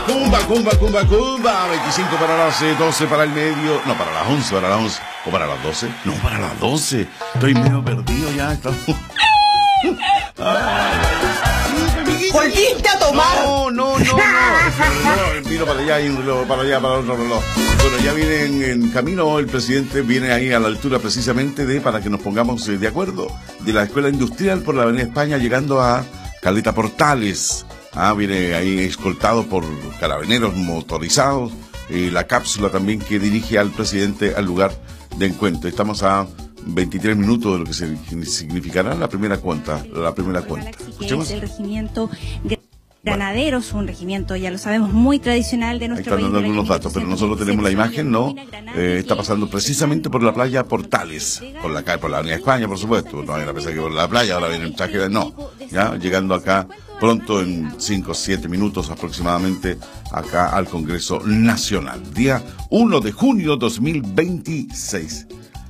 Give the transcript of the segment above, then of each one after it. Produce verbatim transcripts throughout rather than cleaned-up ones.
Cumba, cumba, cumba, cumba. veinticinco para las doce, para el medio. No, para las once, para las once. ¿O para las doce? No, para las doce. Estoy medio perdido ya. ¿Volviste a tomar? No, no, no, no. no miro para allá y un reloj, para allá, para otro reloj. Bueno, ya viene en, en camino el presidente, viene ahí a la altura precisamente de, para que nos pongamos de acuerdo, de la Escuela Industrial por la Avenida España, llegando a Caleta Portales. Ah, viene ahí escoltado por carabineros motorizados, y la cápsula también que dirige al presidente al lugar de encuentro. Estamos a veintitrés minutos de lo que se significará la primera cuenta, la primera cuenta. Escuchemos. El regimiento Granaderos, bueno. Un regimiento, ya lo sabemos, muy tradicional de nuestro país. Están dando algunos datos, pero nosotros tenemos la imagen, ¿no? Eh, está pasando precisamente por la playa Portales, por la calle, por la Avenida España, por supuesto. No hay a pensar que por la playa, ahora viene el traje de... No, ya llegando acá pronto en cinco o siete minutos aproximadamente acá al Congreso Nacional. Día uno de junio dos mil veintiséis.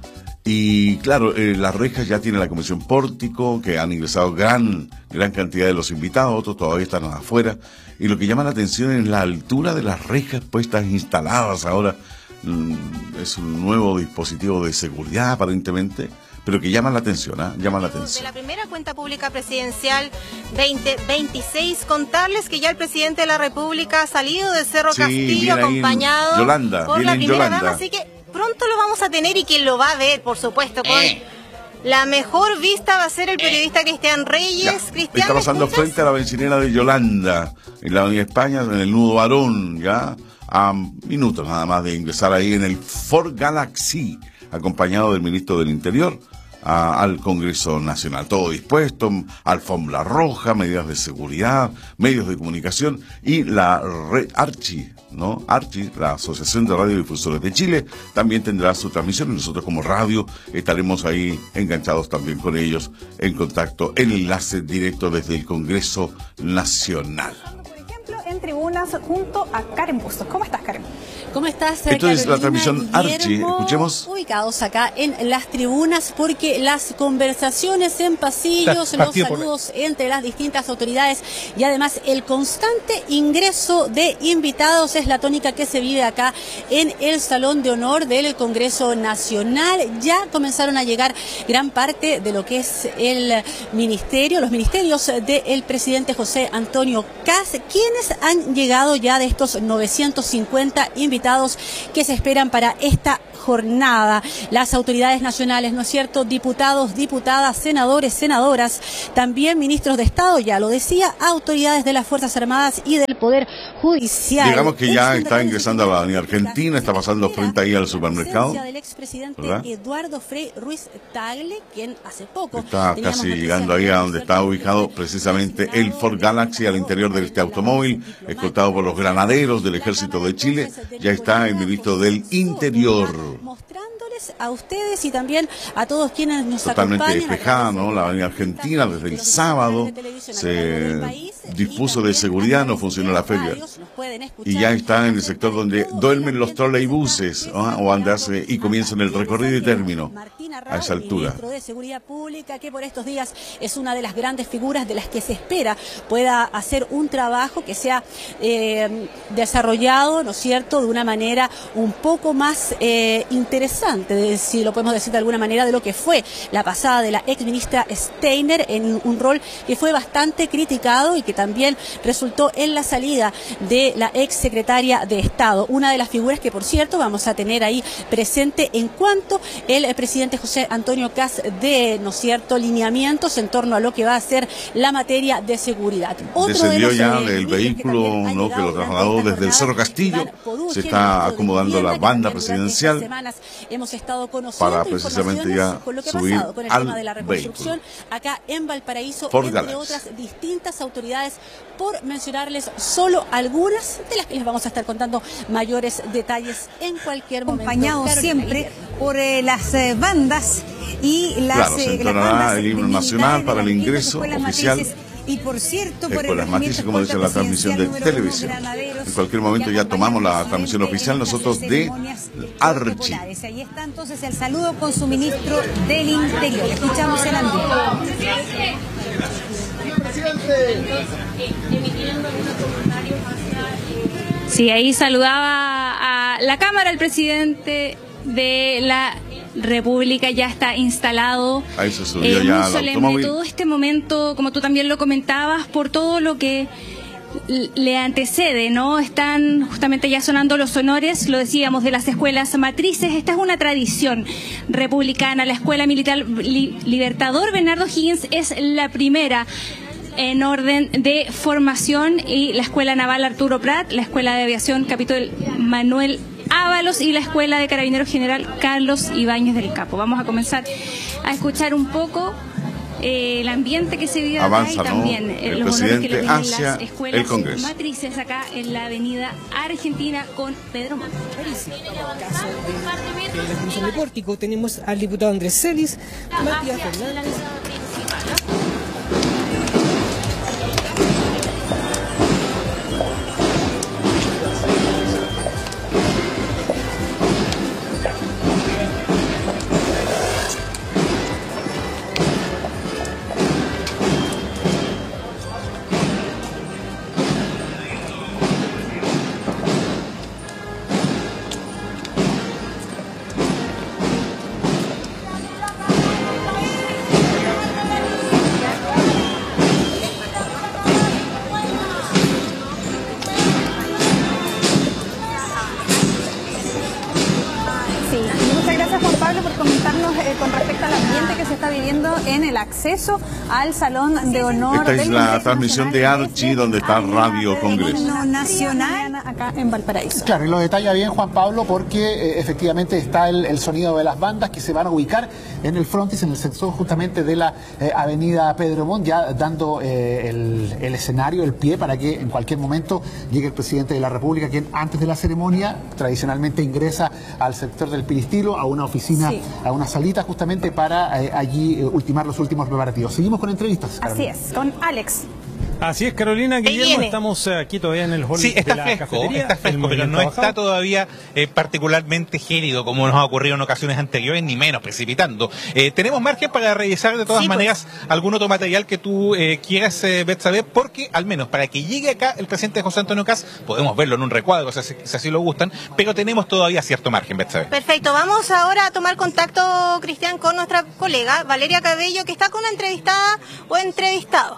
Y claro, eh, las rejas ya tiene la Comisión Pórtico, que han ingresado gran, gran cantidad de los invitados, otros todavía están afuera. Y lo que llama la atención es la altura de las rejas puestas instaladas ahora. Mm, es un nuevo dispositivo de seguridad aparentemente, pero que llama la atención, ¿eh? Llama la atención. De la primera cuenta pública presidencial veinte veintiséis, contarles que ya el presidente de la República ha salido de Cerro sí, Castillo acompañado Yolanda, por la primera Yolanda. dama, así que pronto lo vamos a tener y quien lo va a ver, por supuesto, con eh. la mejor vista va a ser el periodista eh. Cristian Reyes. Ya, Cristian, está pasando ¿escuchas? Frente a la bencinera de Yolanda, en la Avenida España, en el Nudo Barón, ya a minutos nada más de ingresar ahí en el Ford Galaxy, acompañado del ministro del Interior, a, al Congreso Nacional. Todo dispuesto, alfombra roja, medidas de seguridad, medios de comunicación y la red Archi, ¿no? Archi, la Asociación de Radiodifusores de Chile, también tendrá su transmisión y nosotros como radio estaremos ahí enganchados también con ellos en contacto, en enlace directo desde el Congreso Nacional. Por ejemplo, en tribunas junto a Karen Bustos. ¿Cómo estás, Karen? ¿Cómo estás, Esto Carolina? es la transmisión Archi, escuchemos. Ubicados acá en las tribunas porque las conversaciones en pasillos, los saludos entre las distintas autoridades y además el constante ingreso de invitados es la tónica que se vive acá en el Salón de Honor del Congreso Nacional. Ya comenzaron a llegar gran parte de lo que es el ministerio, los ministerios del presidente José Antonio Kast, quienes han llegado ya de estos novecientos cincuenta invitados que se esperan para esta jornada. Las autoridades nacionales, ¿no es cierto? Diputados, diputadas, senadores, senadoras, también ministros de Estado, ya lo decía, autoridades de las Fuerzas Armadas y del Poder Judicial. Digamos que ya está ingresando a la Avenida Argentina, está pasando frente ahí al supermercado. Del expresidente Eduardo Frei Ruiz Tagle, quien hace poco está casi llegando ahí a donde está ubicado precisamente el Ford Galaxy, al interior de este automóvil, escoltado por los granaderos del Ejército de Chile. Ya está el ministro del Interior. Mostrándoles a ustedes y también a todos quienes nos totalmente acompañan. Totalmente despejada, ¿no? La Avenida Argentina desde el sábado se dispuso de seguridad, no funcionó la feria. Y ya está en el sector donde duermen los troleibuses, ¿no? O andarse y comienzan el recorrido y término a esa altura. Ministro de Seguridad Pública, que por estos días es una de las grandes figuras de las que se espera pueda hacer un trabajo que sea eh, desarrollado, ¿no es cierto?, de una manera un poco más eh, interesante, si lo podemos decir de alguna manera, de lo que fue la pasada de la ex ministra Steiner, en un rol que fue bastante criticado y que también resultó en la salida de la ex secretaria de Estado, una de las figuras que, por cierto, vamos a tener ahí presente en cuanto el, el presidente José Antonio Kast de, ¿no es cierto?, lineamientos en torno a lo que va a ser la materia de seguridad. Otro Descendió de los, ya del vehículo, que, ¿no?, que lo trasladó desde el Cerro Castillo. Se está acomodando la banda presidencial hemos estado para precisamente ya con lo que subir pasado, con el al tema de la reconstrucción vehículo. Acá en Valparaíso, Ford entre Galaxy. otras distintas autoridades, por mencionarles solo algunas de las que les vamos a estar contando mayores detalles en cualquier momento. Acompañados siempre por eh, las eh, bandas y las, claro, se eh, entonará las bandas el himno nacional para el ingreso oficial. Matices, Y por cierto, eh, por con las matices, como dice la transmisión de televisión. En cualquier momento ya tomamos la transmisión oficial nosotros de Archi. Ahí está entonces el saludo con su ministro del Interior. Escuchamos el ambiente. Presidente. Emitiendo algunos comentarios hacia Sí, ahí saludaba a la Cámara, el presidente de la República ya está instalado. Ahí se subió eh, ya muy al automóvil. Todo este momento, como tú también lo comentabas, por todo lo que le antecede, ¿no? Están justamente ya sonando los honores, lo decíamos, de las escuelas matrices. Esta es una tradición republicana. La Escuela Militar Li- Libertador Bernardo Higgins es la primera en orden de formación, y la Escuela Naval Arturo Prat, la Escuela de Aviación Capitol Manuel Ábalos y la Escuela de Carabineros General Carlos Ibáñez del Capo. Vamos a comenzar a escuchar un poco eh, el ambiente que se vive acá. Avanza, y también ¿no? eh, El los honores que le presidente tienen hacia las escuelas el Congreso. matrices acá en la avenida Argentina con Pedro Montt. En la Comisión de Pórtico tenemos al diputado Andrés Celis, Matías Fernández. Con respecto al ambiente que se está viviendo en el acceso al Salón de Honor. Esta es del la Congreso transmisión Nacional, de Archi, donde está Radio Congreso. Nacional acá en Valparaíso. Claro, y lo detalla bien Juan Pablo, porque eh, efectivamente está el, el sonido de las bandas que se van a ubicar en el frontis, en el sector justamente de la eh, avenida Pedro Montt, ya dando eh, el, el escenario, el pie, para que en cualquier momento llegue el presidente de la República, quien antes de la ceremonia tradicionalmente ingresa al sector del Piristilo, a una oficina, sí. a una salita justamente para eh, allí eh, ultimar los últimos preparativos. Seguimos con entrevistas, Carolina. Así es, con Alex. Así es, Carolina, Guillermo, estamos aquí todavía en el hall sí, está de la fresco, cafetería. está fresco, pero no trabajado. Está todavía eh, particularmente gélido como nos ha ocurrido en ocasiones anteriores, ni menos precipitando. Eh, tenemos margen para revisar de todas sí, maneras pues. algún otro material que tú eh, quieras eh, ver, saber, porque al menos para que llegue acá el presidente José Antonio Kast, podemos verlo en un recuadro, si, si así lo gustan, pero tenemos todavía cierto margen, Betsabe. Perfecto, vamos ahora a tomar contacto, Cristian, con nuestra colega Valeria Cabello, que está con una entrevistada o entrevistado.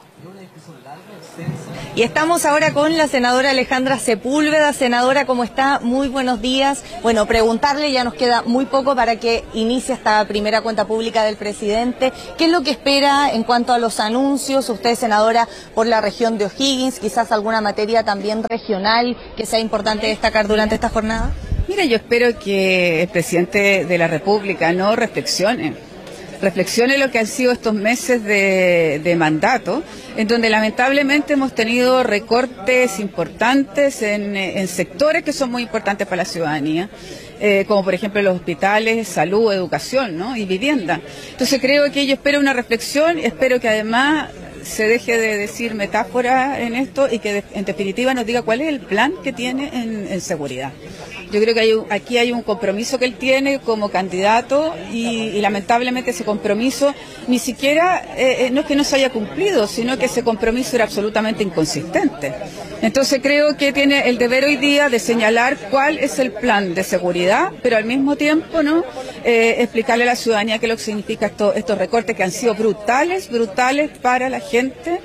Y estamos ahora con la senadora Alejandra Sepúlveda. Senadora, ¿cómo está? Muy buenos días. Bueno, preguntarle, ya nos queda muy poco para que inicie esta primera cuenta pública del presidente. ¿Qué es lo que espera en cuanto a los anuncios? Usted es senadora por la región de O'Higgins, quizás alguna materia también regional que sea importante destacar durante esta jornada. Mira, yo espero que el presidente de la República no reflexione. reflexione lo que han sido estos meses de, de mandato, en donde lamentablemente hemos tenido recortes importantes en, en sectores que son muy importantes para la ciudadanía, eh, como por ejemplo los hospitales, salud, educación, ¿no? y vivienda. Entonces creo que yo espero una reflexión, espero que además se deje de decir metáfora en esto y que de, en definitiva nos diga cuál es el plan que tiene en, en seguridad. Yo creo que hay un, aquí hay un compromiso que él tiene como candidato y, y lamentablemente ese compromiso ni siquiera, eh, no es que no se haya cumplido, sino que ese compromiso era absolutamente inconsistente. Entonces creo que tiene el deber hoy día de señalar cuál es el plan de seguridad, pero al mismo tiempo no eh, explicarle a la ciudadanía qué es lo que significa esto, estos recortes que han sido brutales, brutales para la gente.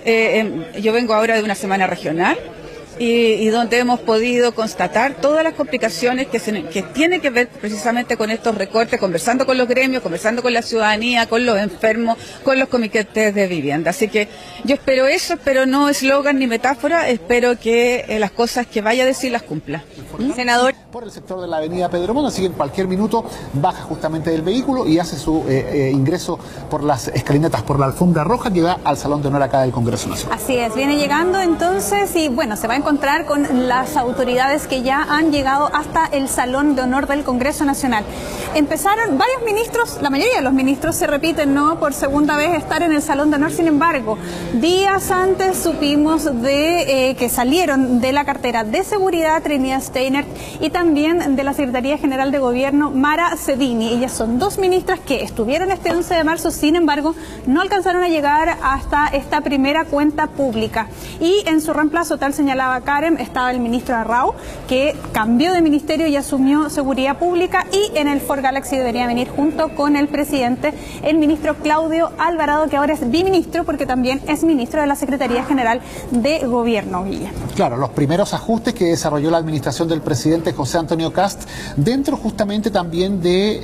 Eh, eh, yo vengo ahora de una semana regional. Y, y donde hemos podido constatar todas las complicaciones que, se, que tienen que ver precisamente con estos recortes, conversando con los gremios, conversando con la ciudadanía, con los enfermos, con los comités de vivienda. Así que yo espero eso, espero no eslogan ni metáfora, espero que eh, las cosas que vaya a decir las cumpla. ¿Mm? Senador. Por el sector de la avenida Pedro Montt, así que en cualquier minuto baja justamente del vehículo y hace su eh, eh, ingreso por las escalinatas, por la alfombra roja que va al Salón de Honor acá del Congreso Nacional. Así es, viene llegando entonces y bueno, se va a encontrar con las autoridades que ya han llegado hasta el Salón de Honor del Congreso Nacional. Empezaron varios ministros, la mayoría de los ministros se repiten, ¿no? Por segunda vez estar en el Salón de Honor, sin embargo, días antes supimos de eh, que salieron de la cartera de seguridad Trinidad Steiner y también de la Secretaría General de Gobierno Mara Cedini. Ellas son dos ministras que estuvieron este once de marzo, sin embargo, no alcanzaron a llegar hasta esta primera cuenta pública. Y en su reemplazo, tal señalaba estaba Karen, estaba el ministro Arrau, que cambió de ministerio y asumió Seguridad Pública, y en el Ford Galaxy debería venir junto con el presidente el ministro Claudio Alvarado, que ahora es biministro porque también es ministro de la Secretaría General de Gobierno, Guille. Claro, los primeros ajustes que desarrolló la administración del presidente José Antonio Kast, dentro justamente también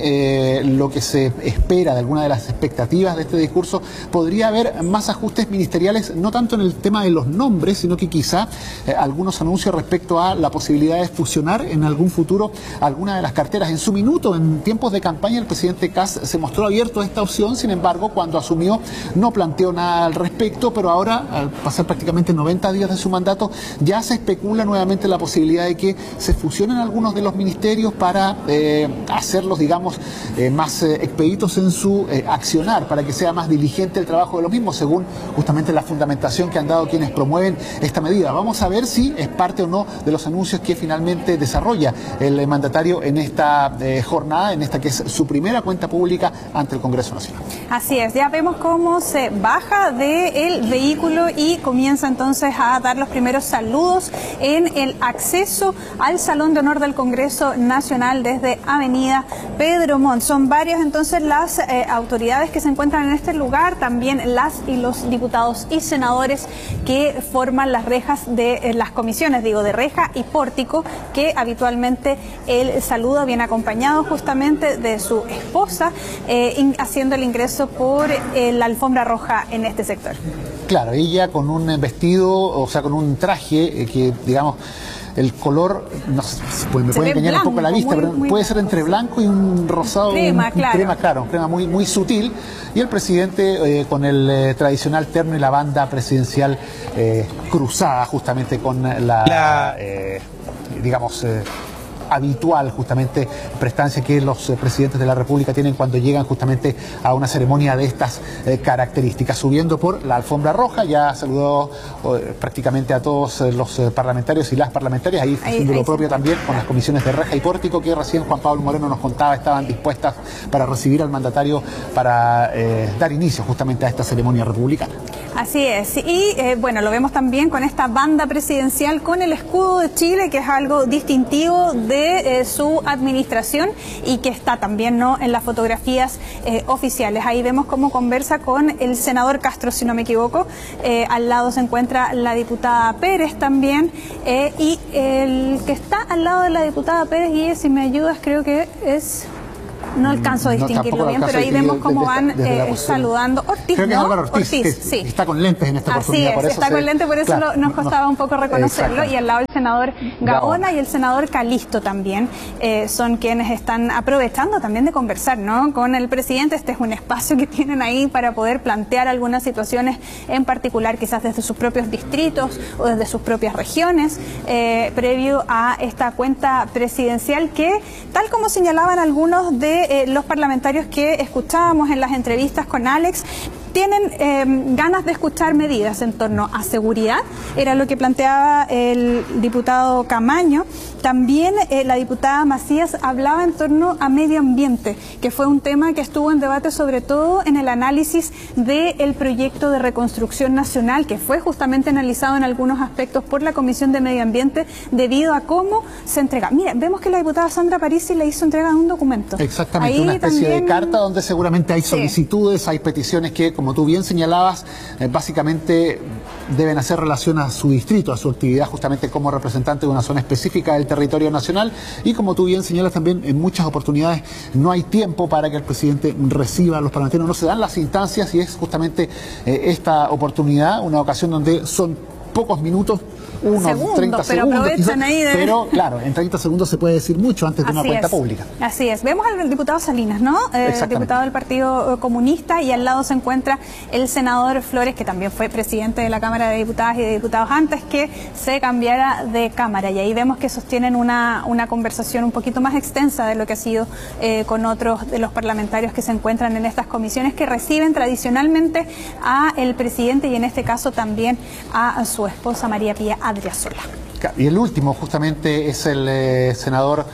de eh, lo que se espera, de alguna de las expectativas de este discurso, podría haber más ajustes ministeriales, no tanto en el tema de los nombres, sino que quizá eh, algunos anuncios respecto a la posibilidad de fusionar en algún futuro alguna de las carteras. En su minuto, en tiempos de campaña, el presidente Kast se mostró abierto a esta opción, sin embargo, cuando asumió no planteó nada al respecto, pero ahora, al pasar prácticamente noventa días de su mandato, ya se especula nuevamente la posibilidad de que se fusionen algunos de los ministerios para eh, hacerlos, digamos, eh, más eh, expeditos en su eh, accionar, para que sea más diligente el trabajo de los mismos, según justamente la fundamentación que han dado quienes promueven esta medida. Vamos a ver si es parte o no de los anuncios que finalmente desarrolla el mandatario en esta eh, jornada, en esta que es su primera cuenta pública ante el Congreso Nacional. Así es, ya vemos cómo se baja del vehículo y comienza entonces a dar los primeros saludos en el acceso al Salón de Honor del Congreso Nacional desde Avenida Pedro Montt. Son varias entonces las eh, autoridades que se encuentran en este lugar, también las y los diputados y senadores que forman las rejas de eh, las comisiones, digo, de reja y pórtico, que habitualmente el saludo viene acompañado justamente de su esposa, eh, in, haciendo el ingreso por eh, la alfombra roja en este sector. Claro, ella con un vestido, o sea, con un traje eh, que, digamos, el color, no sé, pues me puede engañar un poco la vista, muy, pero muy puede ser entre blanco y un rosado, crema, un, claro. Un crema, claro, un crema muy, muy sutil, y el presidente eh, con el eh, tradicional terno y la banda presidencial eh, cruzada justamente con la, la... Eh, digamos, eh, habitual justamente prestancia que los eh, presidentes de la República tienen cuando llegan justamente a una ceremonia de estas eh, características. Subiendo por la alfombra roja, ya saludó eh, prácticamente a todos eh, los eh, parlamentarios y las parlamentarias, ahí haciendo lo propio también con las comisiones de reja y pórtico, que recién Juan Pablo Moreno nos contaba estaban dispuestas para recibir al mandatario para eh, dar inicio justamente a esta ceremonia republicana. Así es, y eh, bueno, lo vemos también con esta banda presidencial con el escudo de Chile, que es algo distintivo de eh, su administración y que está también, ¿no?, en las fotografías eh, oficiales. Ahí vemos cómo conversa con el senador Castro, si no me equivoco. Eh, al lado se encuentra la diputada Pérez también, eh, y el que está al lado de la diputada Pérez, y si me ayudas, creo que es... No alcanzo a distinguirlo no, bien, pero ahí vemos cómo van desde, desde eh, saludando. Ortiz, Creo que ¿no? es Álvaro Ortiz, Ortiz, que sí. Está con lentes en esta Así oportunidad. Es, por eso está se, con lentes, por eso claro, lo, nos costaba no, un poco reconocerlo. Y al lado el senador Gaona, Gaona y el senador Calisto también eh, son quienes están aprovechando también de conversar, ¿no?, con el presidente. Este es un espacio que tienen ahí para poder plantear algunas situaciones en particular, quizás desde sus propios distritos o desde sus propias regiones, eh, previo a esta cuenta presidencial que, tal como señalaban algunos de eh, los parlamentarios que escuchábamos en las entrevistas con Alex, tienen eh, ganas de escuchar medidas en torno a seguridad, era lo que planteaba el diputado Camaño. También eh, la diputada Macías hablaba en torno a medio ambiente, que fue un tema que estuvo en debate sobre todo en el análisis del proyecto de reconstrucción nacional, que fue justamente analizado en algunos aspectos por la Comisión de Medio Ambiente debido a cómo se entrega. Mira, vemos que la diputada Sandra Parisi le hizo entrega de un documento. Exactamente, ahí una especie también... de carta donde seguramente hay solicitudes, sí. Hay peticiones que, como tú bien señalabas, eh, básicamente deben hacer relación a su distrito, a su actividad justamente como representante de una zona específica del territorio nacional, y como tú bien señalas también, en muchas oportunidades no hay tiempo para que el presidente reciba a los parlamentarios, no se dan las instancias, y es justamente eh, esta oportunidad, una ocasión donde son pocos minutos, unos segundos, treinta pero segundos, aprovechan quizás, ahí de... pero claro, en treinta segundos se puede decir mucho antes de Así una cuenta es. pública. Así es. Vemos al diputado Salinas, ¿no? Eh, diputado del Partido Comunista, y al lado se encuentra el senador Flores, que también fue presidente de la Cámara de Diputadas y de Diputados antes que se cambiara de Cámara. Y ahí vemos que sostienen una, una conversación un poquito más extensa de lo que ha sido eh, con otros de los parlamentarios que se encuentran en estas comisiones, que reciben tradicionalmente a el presidente y en este caso también a su esposa María Pía Adriasola. Y el último justamente es el eh, senador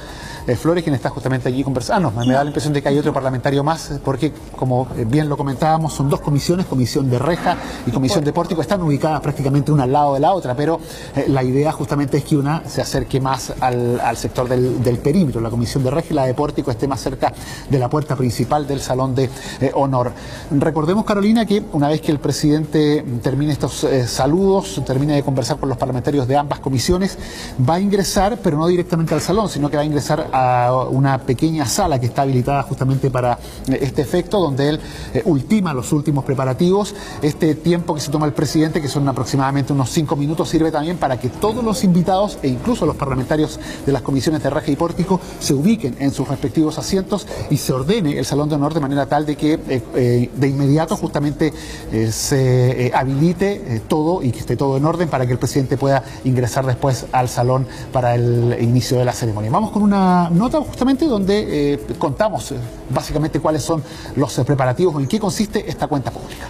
eh, Flores, quien está justamente aquí conversando. Me da la impresión de que hay otro parlamentario más, porque como bien lo comentábamos, son dos comisiones, comisión de reja y comisión de pórtico, están ubicadas prácticamente una al lado de la otra, pero eh, la idea justamente es que una se acerque más al, al sector del, del perímetro, la comisión de reja, y la de pórtico esté más cerca de la puerta principal del salón de eh, honor. Recordemos, Carolina, que una vez que el presidente termine estos eh, saludos, termine de conversar con los parlamentarios de ambas comisiones, va a ingresar, pero no directamente al salón, sino que va a ingresar a una pequeña sala que está habilitada justamente para eh, este efecto, donde él eh, ultima los últimos preparativos. Este tiempo que se toma el presidente, que son aproximadamente unos cinco minutos, sirve también para que todos los invitados e incluso los parlamentarios de las comisiones de reja y pórtico se ubiquen en sus respectivos asientos y se ordene el salón de honor de manera tal de que eh, eh, de inmediato justamente eh, se eh, habilite eh, todo y que esté todo en orden para que el presidente pueda ingresar después al salón para el inicio de la ceremonia. Vamos con una nota justamente donde eh, contamos eh, básicamente cuáles son los eh, preparativos o en qué consiste esta cuenta pública.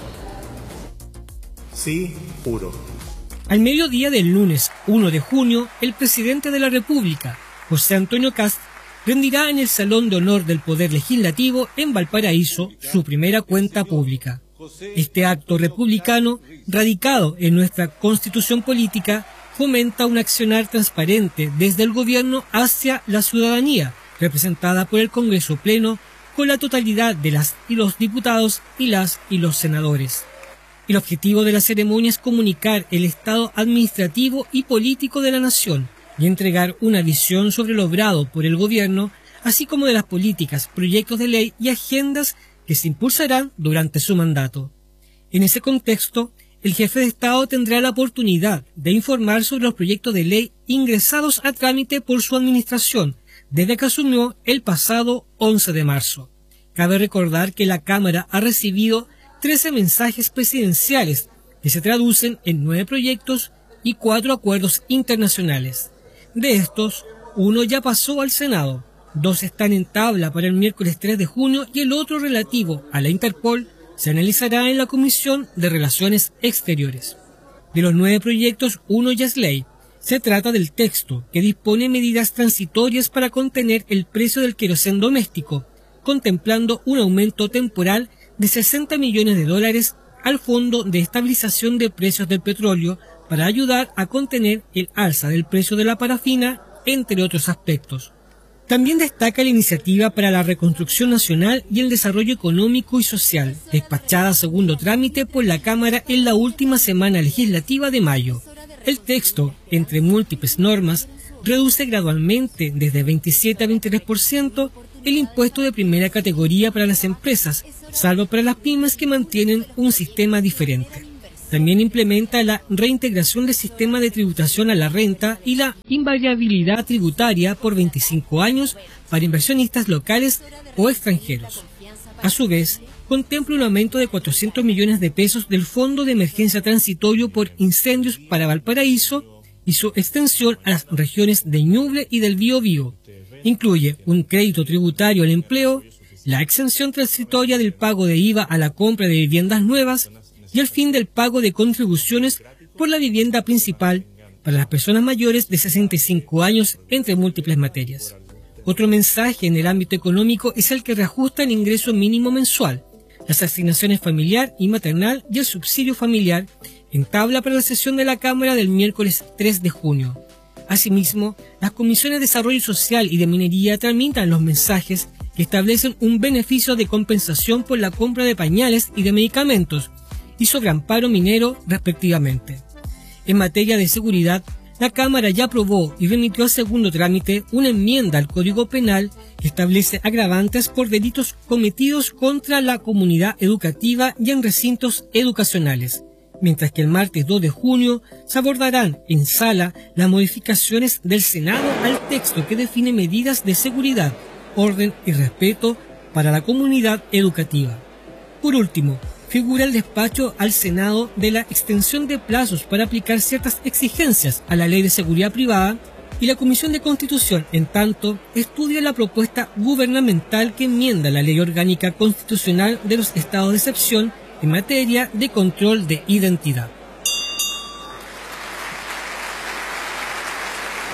Sí, puro. Al mediodía del lunes uno de junio, el presidente de la República, José Antonio Kast, rendirá en el Salón de Honor del Poder Legislativo en Valparaíso su primera cuenta pública. Este acto republicano, radicado en nuestra Constitución política, fomenta un accionar transparente desde el gobierno hacia la ciudadanía, representada por el Congreso Pleno, con la totalidad de las y los diputados y las y los senadores. El objetivo de la ceremonia es comunicar el estado administrativo y político de la nación y entregar una visión sobre lo obrado por el gobierno, así como de las políticas, proyectos de ley y agendas que se impulsarán durante su mandato. En ese contexto, el jefe de Estado tendrá la oportunidad de informar sobre los proyectos de ley ingresados a trámite por su administración desde que asumió el pasado once de marzo. Cabe recordar que la Cámara ha recibido trece mensajes presidenciales que se traducen en nueve proyectos y cuatro acuerdos internacionales. De estos, uno ya pasó al Senado, dos están en tabla para el miércoles tres de junio y el otro, relativo a la Interpol, se analizará en la Comisión de Relaciones Exteriores. De los nueve proyectos, uno ya es ley. Se trata del texto que dispone medidas transitorias para contener el precio del queroseno doméstico, contemplando un aumento temporal de sesenta millones de dólares al Fondo de Estabilización de Precios del Petróleo para ayudar a contener el alza del precio de la parafina, entre otros aspectos. También destaca la iniciativa para la reconstrucción nacional y el desarrollo económico y social, despachada a segundo trámite por la Cámara en la última semana legislativa de mayo. El texto, entre múltiples normas, reduce gradualmente desde veintisiete a veintitrés por ciento el impuesto de primera categoría para las empresas, salvo para las pymes que mantienen un sistema diferente. También implementa la reintegración del sistema de tributación a la renta y la invariabilidad tributaria por veinticinco años para inversionistas locales o extranjeros. A su vez, contempla un aumento de cuatrocientos millones de pesos del Fondo de Emergencia Transitorio por Incendios para Valparaíso y su extensión a las regiones de Ñuble y del Biobío. Incluye un crédito tributario al empleo, la exención transitoria del pago de I V A a la compra de viviendas nuevas y el fin del pago de contribuciones por la vivienda principal para las personas mayores de sesenta y cinco años, entre múltiples materias. Otro mensaje en el ámbito económico es el que reajusta el ingreso mínimo mensual, las asignaciones familiar y maternal y el subsidio familiar, en tabla para la sesión de la Cámara del miércoles tres de junio. Asimismo, las comisiones de Desarrollo Social y de Minería tramitan los mensajes que establecen un beneficio de compensación por la compra de pañales y de medicamentos y sobre amparo minero, respectivamente. En materia de seguridad, la Cámara ya aprobó y remitió al segundo trámite una enmienda al Código Penal que establece agravantes por delitos cometidos contra la comunidad educativa y en recintos educacionales, mientras que el martes dos de junio se abordarán en sala las modificaciones del Senado al texto que define medidas de seguridad, orden y respeto para la comunidad educativa. Por último, figura el despacho al Senado de la extensión de plazos para aplicar ciertas exigencias a la Ley de Seguridad Privada y la Comisión de Constitución, en tanto, estudia la propuesta gubernamental que enmienda la Ley Orgánica Constitucional de los Estados de Excepción en materia de control de identidad.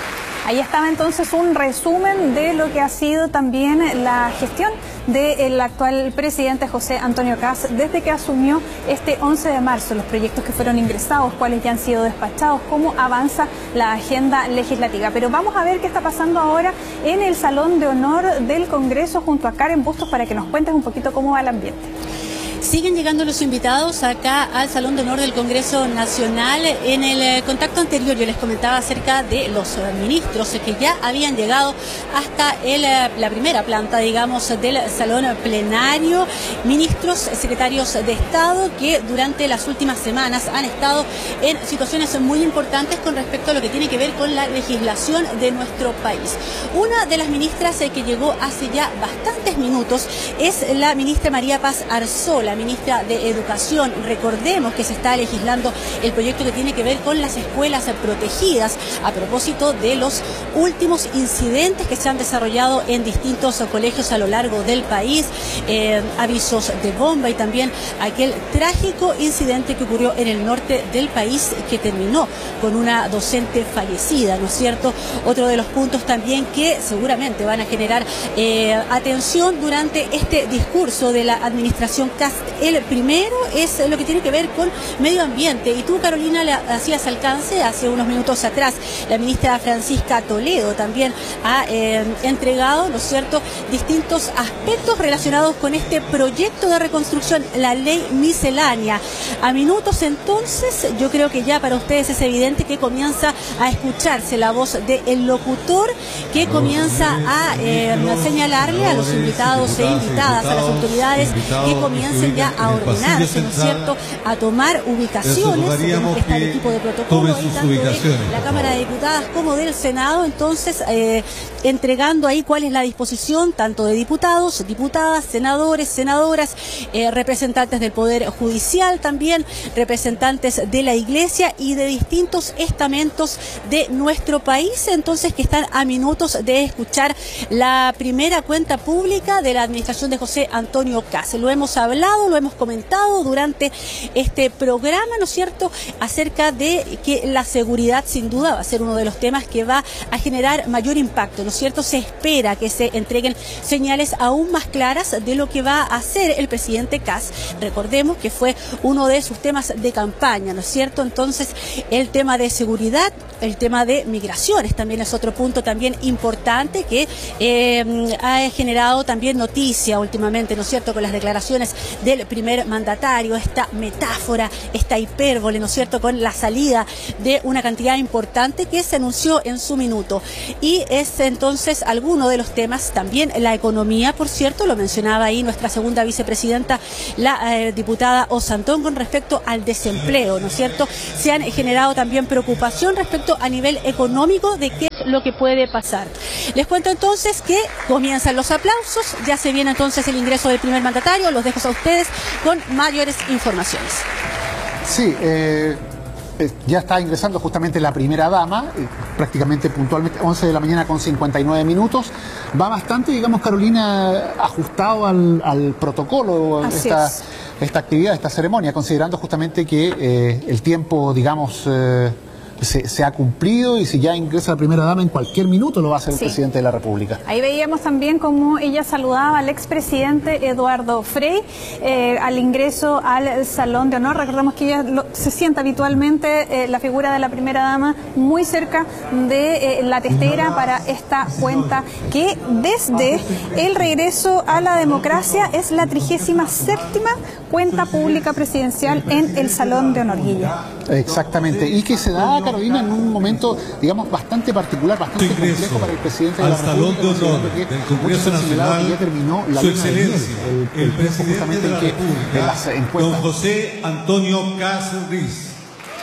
Ahí estaba entonces un resumen de lo que ha sido también la gestión del actual presidente José Antonio Kast desde que asumió este once de marzo, los proyectos que fueron ingresados, cuáles ya han sido despachados, cómo avanza la agenda legislativa. Pero vamos a ver qué está pasando ahora en el Salón de Honor del Congreso junto a Karen Bustos para que nos cuentes un poquito cómo va el ambiente. Siguen llegando los invitados acá al Salón de Honor del Congreso Nacional. En el contacto anterior yo les comentaba acerca de los ministros que ya habían llegado hasta el, la primera planta, digamos, del Salón Plenario. Ministros, secretarios de Estado que durante las últimas semanas han estado en situaciones muy importantes con respecto a lo que tiene que ver con la legislación de nuestro país. Una de las ministras que llegó hace ya bastantes minutos es la ministra María Paz Arzola, ministra de Educación. Recordemos que se está legislando el proyecto que tiene que ver con las escuelas protegidas a propósito de los últimos incidentes que se han desarrollado en distintos colegios a lo largo del país, eh, avisos de bomba y también aquel trágico incidente que ocurrió en el norte del país que terminó con una docente fallecida, ¿no es cierto? Otro de los puntos también que seguramente van a generar eh, atención durante este discurso de la administración Kast. El primero es lo que tiene que ver con medio ambiente. Y tú, Carolina, le hacías alcance hace unos minutos atrás. La ministra Francisca Toledo también ha eh, entregado, ¿no es cierto?, distintos aspectos relacionados con este proyecto de reconstrucción, la ley miscelánea. A minutos entonces, yo creo que ya para ustedes es evidente que comienza a escucharse la voz del locutor que comienza a eh, señalarle a los invitados e invitadas, a las autoridades que comiencen ya a ordenarse, ¿no es cierto?, a tomar ubicaciones. Tenemos que estar el equipo de protocolo ahí, tanto de la Cámara de Diputadas como del Senado, entonces eh, entregando ahí cuál es la disposición tanto de diputados, diputadas, senadores, senadoras, eh, representantes del Poder Judicial también, representantes de la Iglesia y de distintos estamentos de nuestro país, entonces que están a minutos de escuchar la primera cuenta pública de la administración de José Antonio Kast. Lo hemos hablado, lo hemos comentado durante este programa, ¿no es cierto?, acerca de que la seguridad sin duda va a ser uno de los temas que va a generar mayor impacto, ¿no es cierto? Se espera que se entreguen señales aún más claras de lo que va a hacer el presidente Kast. Recordemos que fue uno de sus temas de campaña, ¿no es cierto? Entonces, el tema de seguridad, el tema de migraciones también es otro punto también importante que eh, ha generado también noticia últimamente, ¿no es cierto?, con las declaraciones del primer mandatario, esta metáfora, esta hipérbole, ¿no es cierto?, con la salida de una cantidad importante que se anunció en su minuto. Y es entonces alguno de los temas, también la economía, por cierto, lo mencionaba ahí nuestra segunda vicepresidenta, la eh, diputada Osantón, con respecto al desempleo, ¿no es cierto? Se han generado también preocupación respecto a nivel económico de qué es lo que puede pasar. Les cuento entonces que comienzan los aplausos, ya se viene entonces el ingreso del primer mandatario, los dejo a ustedes con mayores informaciones. Sí, eh, eh, ya está ingresando justamente la primera dama, eh, prácticamente puntualmente once de la mañana con cincuenta y nueve minutos. Va bastante, digamos, Carolina, ajustado al, al protocolo esta, esta actividad, esta ceremonia, considerando justamente que eh, el tiempo, digamos, eh, Se, se ha cumplido y si ya ingresa la primera dama en cualquier minuto lo va a hacer el sí. presidente de la República. Ahí veíamos también cómo ella saludaba al expresidente Eduardo Frei eh, al ingreso al Salón de Honor. Recordemos que ella lo, se sienta habitualmente eh, la figura de la primera dama muy cerca de eh, la testera para esta cuenta que desde el regreso a la democracia es la trigésima séptima cuenta pública presidencial en el Salón de Honor, Guilla. Exactamente, y que se da, Carolina, en un momento, digamos, bastante particular, bastante complejo para el presidente de la República. Al Salón de Honor del Congreso Nacional, ya terminó la Su Excelencia, el, el, el presidente de la que, República, don José Antonio Kast Riz.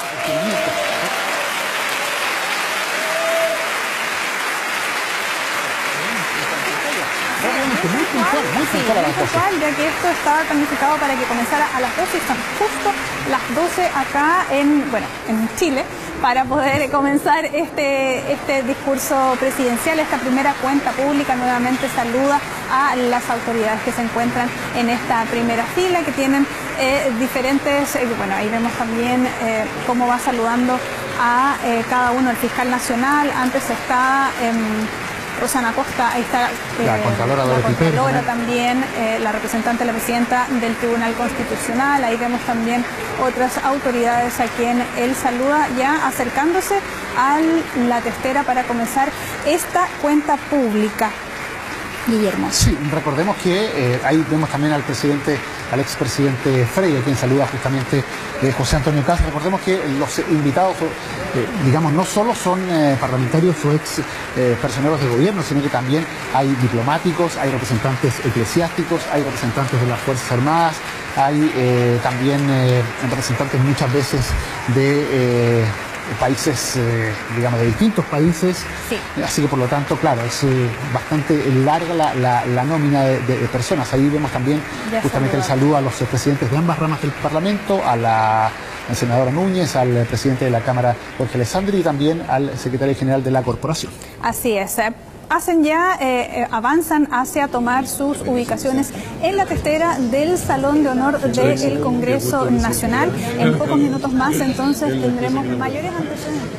Muy puntual, muy puntual, sí, muy puntual, ya que esto estaba planificado para que comenzara a las doce y son justo las doce acá en, bueno, en Chile, para poder comenzar este, este discurso presidencial, esta primera cuenta pública. Nuevamente saluda a las autoridades que se encuentran en esta primera fila, que tienen eh, diferentes, eh, bueno, ahí vemos también eh, cómo va saludando a eh, cada uno, el fiscal nacional, antes está eh, Rosana Costa, ahí está eh, la Contralora, la Contralora Pérez, también, eh, la representante, la presidenta del Tribunal Constitucional, ahí vemos también otras autoridades a quien él saluda ya acercándose a la testera para comenzar esta cuenta pública. Guillermo. Sí, recordemos que eh, ahí vemos también al presidente, al expresidente Freire, quien saluda justamente eh, José Antonio Kast. Recordemos que los invitados, eh, digamos, no solo son eh, parlamentarios o ex eh, personeros de gobierno, sino que también hay diplomáticos, hay representantes eclesiásticos, hay representantes de las Fuerzas Armadas, hay eh, también eh, representantes muchas veces de eh, países, eh, digamos, de distintos países. Sí. Así que por lo tanto, claro, es eh, bastante larga la, la, la nómina de, de, de personas. Ahí vemos también ya justamente el saludo a los presidentes de ambas ramas del Parlamento, a la, la senadora Núñez, al presidente de la Cámara Jorge Alessandri y también al secretario general de la corporación. Así es. Hacen ya, eh, avanzan hacia tomar sus ubicaciones en la testera del Salón de Honor del Congreso Nacional. En pocos minutos más, entonces, tendremos mayores antecedentes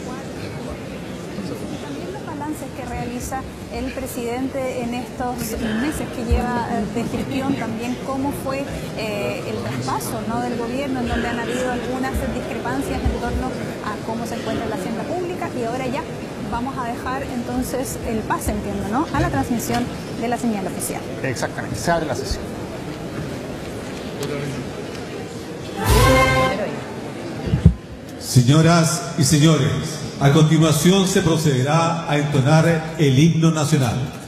sobre también los balances que realiza el presidente en estos meses que lleva de gestión, también cómo fue eh, el traspaso, ¿no?, del gobierno, en donde han habido algunas discrepancias en torno a cómo se encuentra la hacienda pública, y ahora ya vamos a dejar entonces el pase, entiendo, ¿no?, a la transmisión de la señal oficial. Exactamente, se abre la sesión. Señoras y señores, a continuación se procederá a entonar el himno nacional.